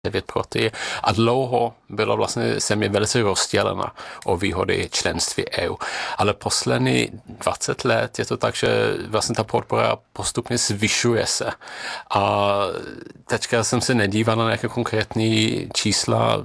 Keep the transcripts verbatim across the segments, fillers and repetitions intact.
devět proti a dlouho byla vlastně země velice rozdělena o výhody členství E U. Ale poslední dvacet let je to tak, že vlastně ta podpora postupně zvyšuje se. A teďka jsem se nedíval na nějaké konkrétní čísla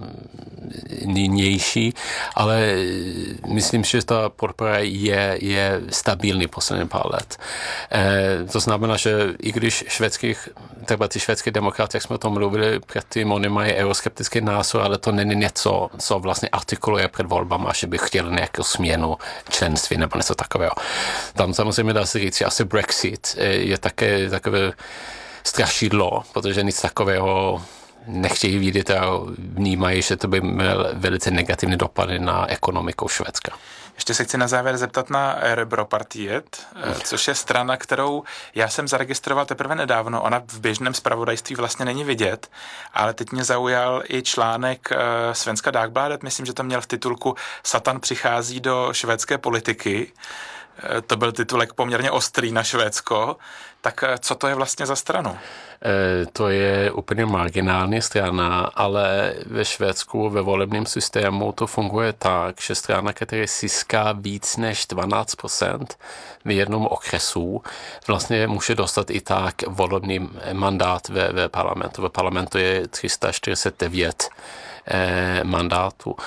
nynější, ale myslím, že ta podpora je, je stabilní poslední pár let. E, to znamená, že i když švédských, třeba ty švédské demokraty, jak jsme o tom mluvili předtím, oni mají euroskeptický názor, ale to není něco, co vlastně artikuluje před volbama, že by chtěli nějakou směnu členství nebo něco takového. Tam samozřejmě dá se říct, že asi Brexit je také takové strašidlo, protože nic takového nechtějí vidět a vnímají, že to by měl velice negativní dopady na ekonomiku Švédska. Ještě se chci na závěr zeptat na Arbeiderpartiet, což je strana, kterou já jsem zaregistroval teprve nedávno. Ona v běžném zpravodajství vlastně není vidět, ale teď mě zaujal i článek Svenska Dagbladet, myslím, že to měl v titulku Satan přichází do švédské politiky. To byl titulek poměrně ostrý na Švédsko. Tak co to je vlastně za stranu? E, to je úplně marginální strana, ale ve Švédsku ve volebním systému to funguje tak, že strana, která získá víc než dvanáct procent v jednom okresu, vlastně může dostat i tak volební mandát ve, ve parlamentu. Ve parlamentu je tři sta čtyřicet devět eh, mandátů.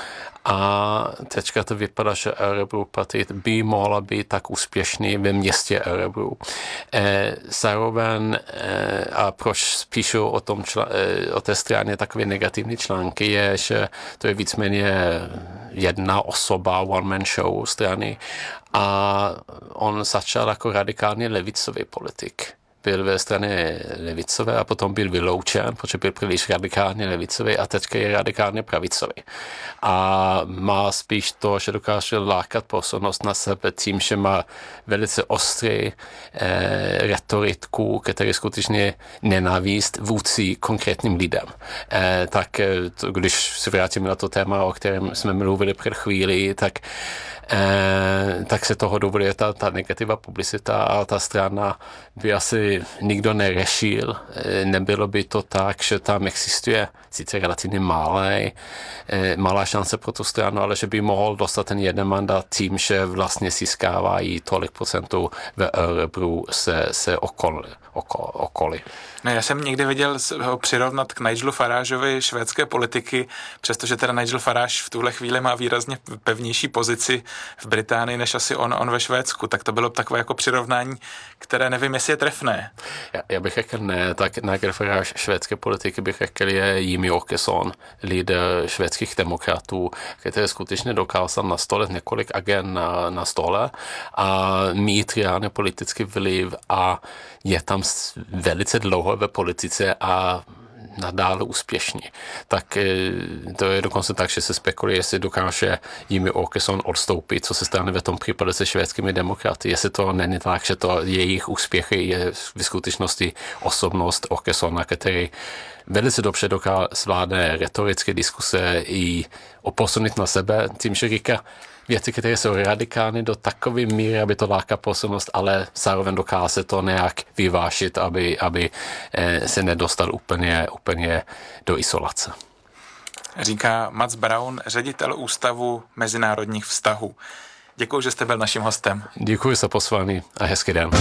A teďka to vypadá, že Arbeiderpartiet by mohla být tak úspěšný ve městě Örebro. E, zároveň, e, a proč píšu o, tom čl- e, o té straně takové negativní články, je, že to je víceméně jedna osoba, one-man show strany a on začal jako radikálně levicový politik. Byl ve straně levicové a potom byl vyloučen, protože byl příliš radikálně levicový a teďka je radikálně pravicový. A má spíš to, že dokáže lákat pozornost na sebe tím, že má velice ostrý eh, retoriku, který skutečně nenávist vůči konkrétním lidem. Eh, tak to, když se vrátíme na to téma, o kterém jsme mluvili před chvíli, tak Eh, tak se toho dovoluje ta, ta negativa publicita a ta strana by asi nikdo neřešil. Eh, nebylo by to tak, že tam existuje sice relativně malé, eh, malá šance pro tu stranu, ale že by mohl dostat ten jeden mandát tím, že vlastně získávají tolik procentů ve Örebro se, se okolí. Okol, okolí. No, já jsem někdy viděl ho přirovnat k Nigelu Farageovi švédské politiky, přestože teda Nigel Farage v tuhle chvíli má výrazně pevnější pozici v Británii, než asi on, on ve Švédsku. Tak to bylo takové jako přirovnání, které nevím, jestli je trefné. Já, já bych řekl ne, tak Nigel Farage švédské politiky bych řekl je Jimmie Åkesson, lídr švédských demokratů, který skutečně dokázal nastolit několik agent na, na stole a mít reálně politický vliv a je tam velice dlouho ve politice a nadále úspěšní. Tak to je dokonce tak, že se spekuluje, jestli dokáže Jimmie Åkesson odstoupit, co se stane ve tom případě se švédskými demokraty. Jestli to není tak, že to jejich úspěchy je v skutečnosti osobnost Åkessona, který velice dobře dokáže zvládne retorické diskuse i oposunit na sebe tím, že říká věci, které jsou radikální do takové míry, aby to láká pozornost, ale zároveň dokáže to nějak vyvážit, aby, aby se nedostal úplně, úplně do izolace. Říká Mats Braun, ředitel Ústavu mezinárodních vztahů. Děkuji, že jste byl naším hostem. Děkuji za pozvání a hezký den.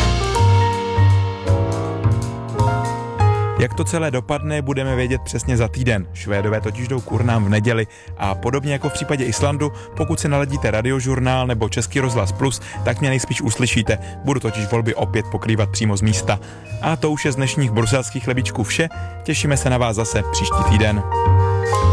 Jak to celé dopadne, budeme vědět přesně za týden. Švédové totiž jdou k urnám v neděli a podobně jako v případě Islandu, pokud si naladíte Radiožurnál nebo Český rozhlas Plus, tak mě nejspíš uslyšíte. Budu totiž volby opět pokrývat přímo z místa. A to už je z dnešních bruselských chlebíčků vše. Těšíme se na vás zase příští týden.